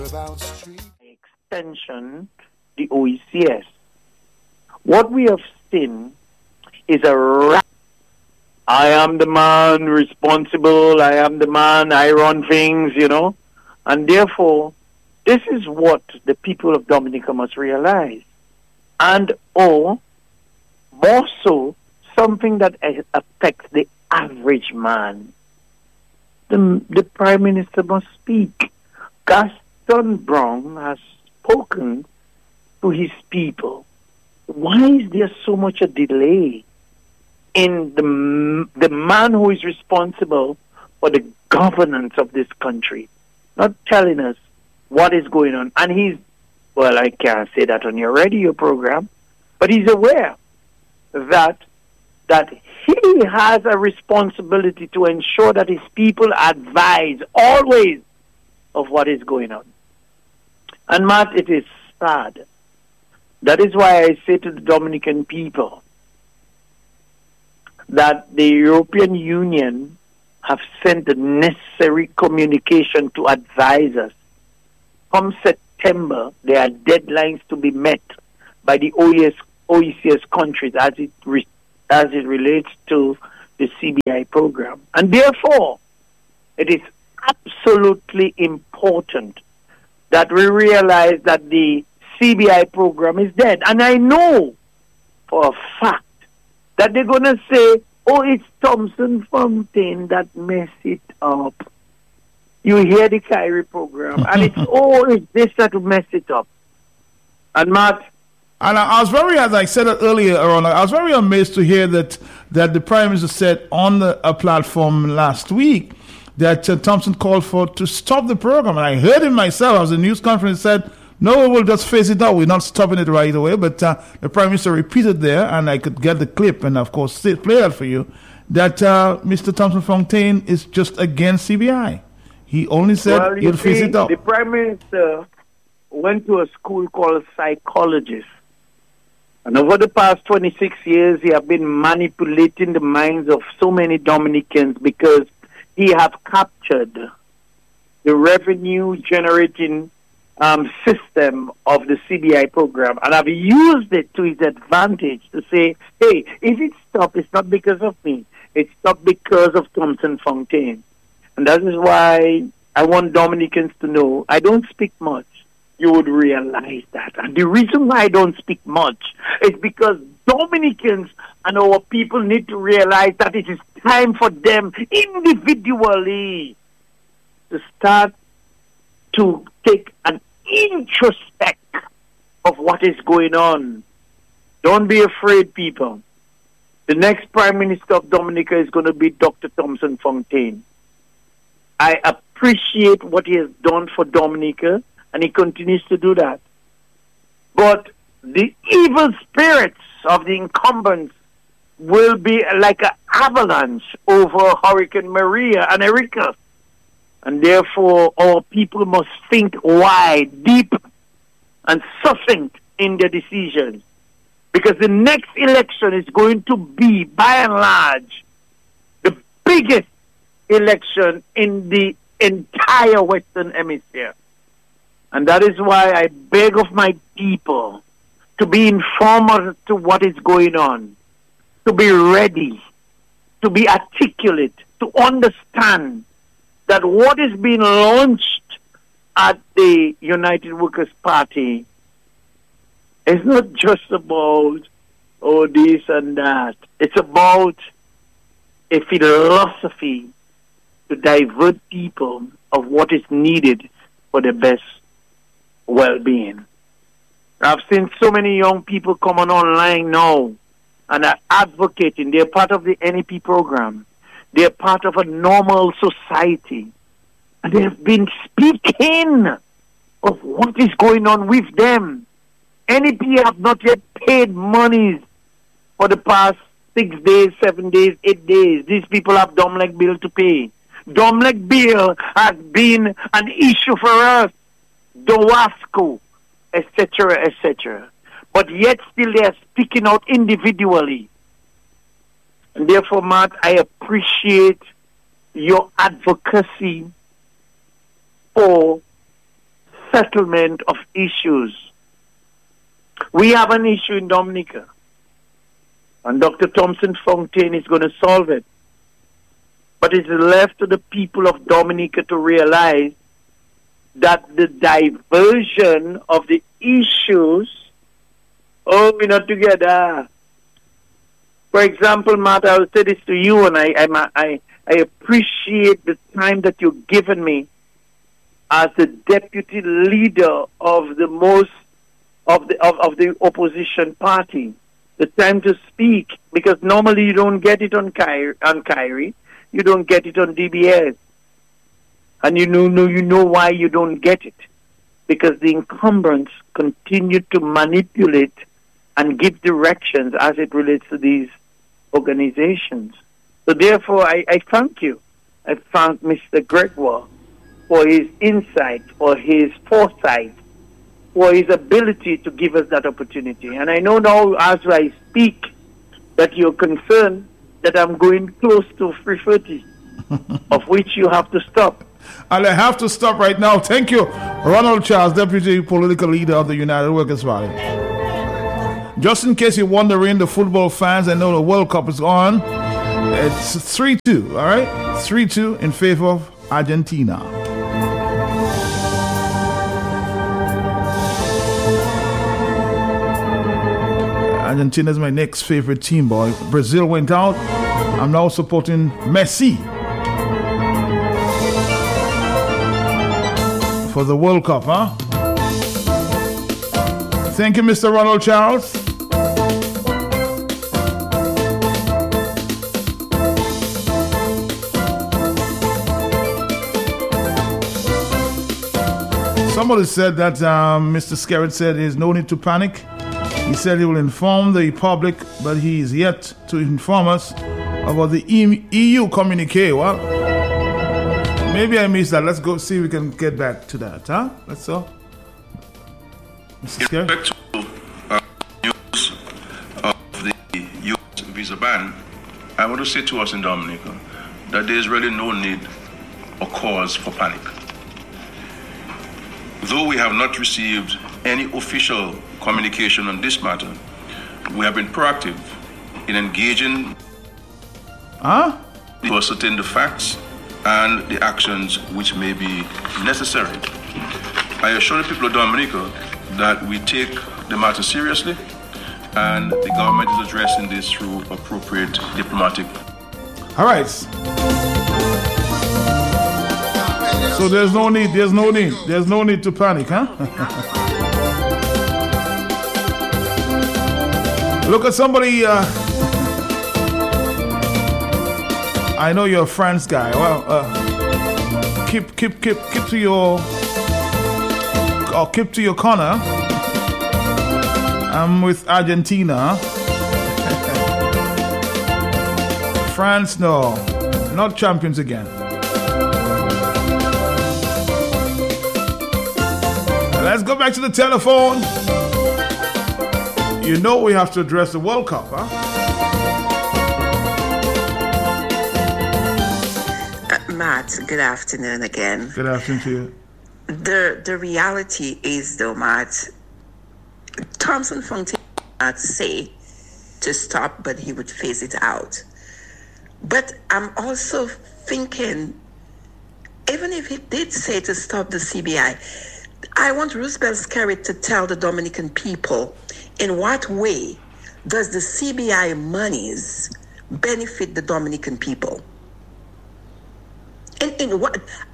Extension, the OECS. What we have seen is a I am the man responsible, I am the man, I run things, and therefore, this is what the people of Dominica must realize. And, or, more so, something that affects the average man. The Prime Minister must speak. Gaston Brown has spoken to his people. Why is there so much a delay in the man who is responsible for the governance of this country, not telling us what is going on? And I can't say that on your radio program, but he's aware that he has a responsibility to ensure that his people advise always of what is going on. And Matt, it is sad. That is why I say to the Dominican people that the European Union have sent the necessary communication to advise us. Come September, there are deadlines to be met by the OECS countries as it relates to the CBI program. And therefore, it is absolutely important that we realize that the CBI program is dead. And I know for a fact that they're going to say, oh, it's Thompson Fontaine that messed it up. You hear the Kyrie program, and it's this that messed it up. And Matt, and I was very, as I said earlier on, I was very amazed to hear that the Prime Minister said on a platform last week that Thompson called for to stop the program. And I heard him myself. I was in a news conference and said, no, we'll just face it out. We're not stopping it right away. But the Prime Minister repeated there, and I could get the clip and, of course, play that for you, that Mr. Thompson Fontaine is just against CBI. He only said he'll face it out. The Prime Minister went to a school called psychologist. And over the past 26 years, he has been manipulating the minds of so many Dominicans because he have captured the revenue-generating system of the CBI program, and I've used it to his advantage to say, hey, if it stopped, it's not because of me. It stopped because of Thompson Fontaine. And that is why I want Dominicans to know I don't speak much. You would realize that. And the reason why I don't speak much is because Dominicans and our people need to realize that it is time for them individually to start to take an introspect of what is going on. Don't be afraid, people. The next Prime Minister of Dominica is going to be Dr. Thompson Fontaine. I appreciate what he has done for Dominica, and he continues to do that. But the evil spirits of the incumbents will be like an avalanche over Hurricane Maria and Erika. And therefore, our people must think wide, deep, and succinct in their decisions. Because the next election is going to be, by and large, the biggest election in the entire Western Hemisphere. And that is why I beg of my people to be informed as to what is going on, to be ready, to be articulate, to understand that what is being launched at the United Workers' Party is not just about, this and that. It's about a philosophy to divert people of what is needed for the best well-being. I've seen so many young people coming online now and are advocating. They're part of the NEP program. They're part of a normal society. And they have been speaking of what is going on with them. NEP have not yet paid monies for the past 6 days, 7 days, 8 days. These people have Domlec bill to pay. Domlec bill has been an issue for us. DOWASCO, etc., etc. But yet still they are speaking out individually. And therefore, Matt, I appreciate your advocacy for settlement of issues. We have an issue in Dominica, and Dr. Thompson Fontaine is going to solve it. But it's left to the people of Dominica to realize that the diversion of the issues, oh, we're not together. For example, Matt, I will say this to you, and I appreciate the time that you've given me as the deputy leader of the opposition party. The time to speak, because normally you don't get it on Kyrie, you don't get it on DBS. And you know why you don't get it. Because the incumbents continue to manipulate and give directions as it relates to these organizations. So therefore, I thank you. I thank Mr. Gregoire for his insight, for his foresight, for his ability to give us that opportunity. And I know now, as I speak, that you're concerned that I'm going close to 3:30, of which you have to stop. And I have to stop right now. Thank you, Ronald Charles, Deputy Political Leader of the United Workers' Party. Just in case you're wondering, the football fans, I know the World Cup is on. It's 3-2, all right? 3-2 in favor of Argentina. Argentina is my next favorite team, boy. Brazil went out. I'm now supporting Messi for the World Cup, huh? Thank you, Mr. Ronald Charles. Somebody said that Mr. Skerritt said there's no need to panic. He said he will inform the public, but he is yet to inform us about the EU communique. Well, maybe I missed that. Let's go see if we can get back to that, huh? Let's go. Mr. Skerritt? With respect to news of the U.S. visa ban, I want to say to us in Dominica that there is really no need or cause for panic. Though we have not received any official communication on this matter, we have been proactive in engaging to ascertain the facts and the actions which may be necessary. I assure the people of Dominica that we take the matter seriously, and the government is addressing this through appropriate diplomatic. All right. So there's no need to panic, huh? Look at somebody. I know you're a France guy. Well, keep to your corner. I'm with Argentina. France, no, not champions again. Let's go back to the telephone. You know we have to address the World Cup, huh? Matt, good afternoon again. Good afternoon to you. The reality is, though, Matt, Thompson Fontaine did not say to stop, but he would phase it out. But I'm also thinking, even if he did say to stop the CBI, I want Roosevelt Skerritt to tell the Dominican people in what way does the CBI monies benefit the Dominican people? In what?